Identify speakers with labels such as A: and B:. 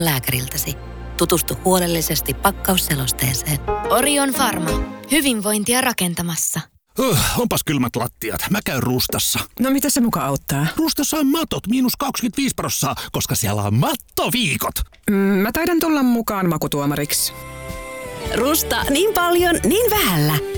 A: lääkäriltäsi. Tutustu huolellisesti pakkausselosteeseen.
B: Orion Pharma. Hyvinvointia rakentamassa.
C: Onpas kylmät lattiat. Mä käyn Rustassa.
D: No mitä se muka auttaa?
C: Rustassa on matot -25%, koska siellä on mattoviikot.
D: Mä taidan tulla mukaan makutuomariksi.
E: Rusta niin paljon, niin vähällä.